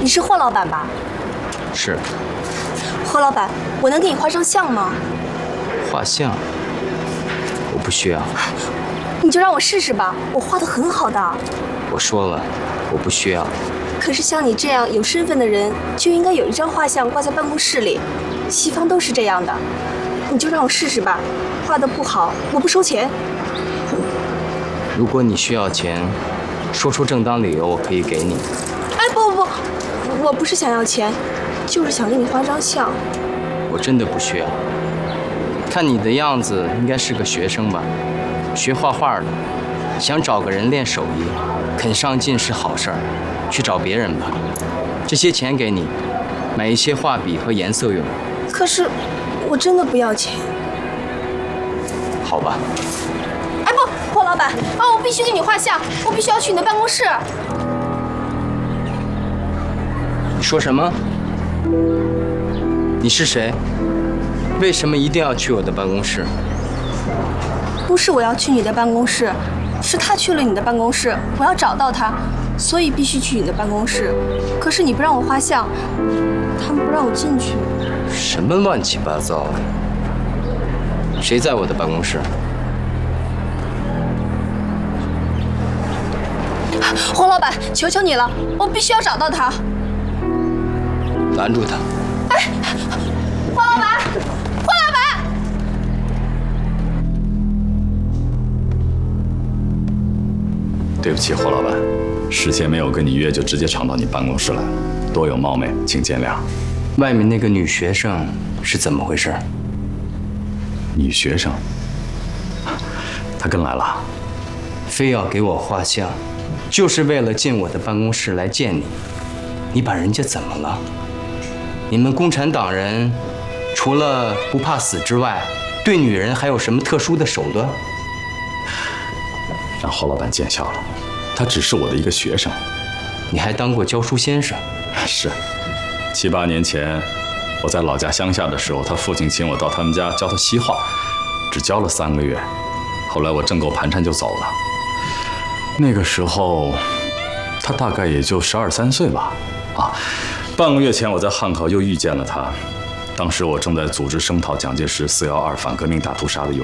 是霍老板吧？ 是。 霍老板，我能给你画张像吗？ 画像？我不需要。 你就让我试试吧，我画得很好的。 我说了，我不需要。 可是像你这样有身份的人，就应该有一张画像挂在办公室里，西方都是这样的。你就让我试试吧，画得不好，我不收钱。 如果你需要钱，说出正当理由，我可以给你。 哎，不，我不是想要钱，就是想给你画张像。 我真的不需要。看你的样子，应该是个学生吧，学画画的，想找个人练手艺，肯上进是好事儿，去找别人吧。这些钱给你，买一些画笔和颜色用。 可是，我真的不要钱。 好吧。 哎不，霍老板，我必须给你画像，我必须要去你的办公室。 你说什么？你是谁？为什么一定要去我的办公室？ 不是我要去你的办公室，是他去了你的办公室，我要找到他，所以必须去你的办公室。可是你不让我画像，他们不让我进去。 什么乱七八糟的？谁在我的办公室？ 霍老板，求求你了，我必须要找到他。 拦住他！ 哎，霍老板，霍老板！ 对不起，霍老板，事先没有跟你约，就直接闯到你办公室来，多有冒昧，请见谅。 外面那个女学生是怎么回事？ 女学生，她跟来了， 非要给我画像，就是为了进我的办公室来见你。你把人家怎么了？你们共产党人除了不怕死之外，对女人还有什么特殊的手段？ 让侯老板见笑了，他只是我的一个学生。 你还当过教书先生？ 是，7、8年前我在老家乡下的时候，他父亲请我到他们家教他西画，只教了3个月。后来我挣够盘缠就走了。那个时候，他大概也就12、13岁吧。半个月前我在汉考又遇见了他，当时我正在组织声讨蒋介石4·12反革命大屠杀的游